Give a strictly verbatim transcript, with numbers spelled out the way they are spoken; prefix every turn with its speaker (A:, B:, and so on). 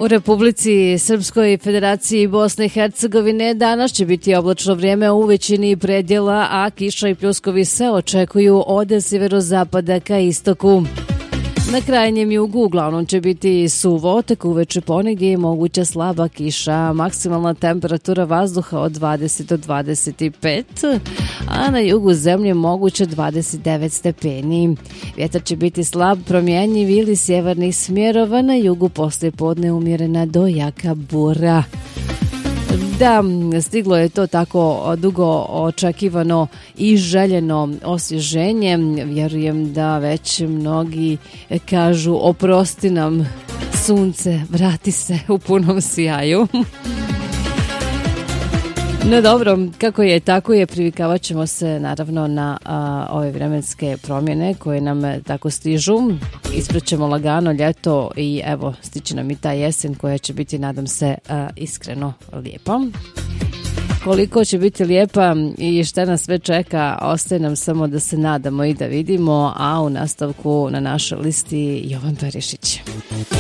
A: U Republici Srpskoj Federaciji Bosne i Hercegovine danas će biti oblačno vrijeme u većini predjela, a kiša i pljuskovi se očekuju od sjeverozapada ka istoku. Na krajnjem jugu uglavnom će biti suvo, tek uveče ponegdje je moguća slaba kiša, maksimalna temperatura vazduha od dvadeset do dvadeset pet, a na jugu zemlje moguće dvadeset devet stepeni. Vjetar će biti slab, promjenjiv ili sjevernih smjerova, na jugu poslije podne umjerena do jaka bura. Da, stiglo je to tako dugo očekivano i željeno osvježenje. Vjerujem da već mnogi kažu oprosti nam sunce, vrati se u punom sjaju. No dobro, kako je, tako je, privikavat ćemo se naravno na a, ove vremenske promjene koje nam tako stižu. Isprećemo lagano ljeto i evo, stiče nam i ta jesen koja će biti, nadam se, a, iskreno lijepa. Koliko će biti lijepa i šta nas sve čeka, ostaje nam samo da se nadamo i da vidimo, a u nastavku na našoj listi Jovan Perišić.